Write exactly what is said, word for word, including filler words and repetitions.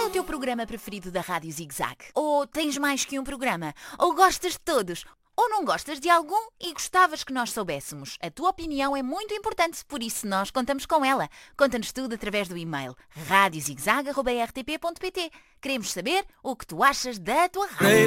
o teu programa preferido da Rádio Zig Zag? Ou tens mais que um programa? Ou gostas de todos? Ou não gostas de algum e gostavas que nós soubéssemos? A tua opinião é muito importante, por isso nós contamos com ela. Conta-nos tudo através do e-mail rádio zig zag arroba r t p ponto p t. Queremos saber o que tu achas da tua rádio.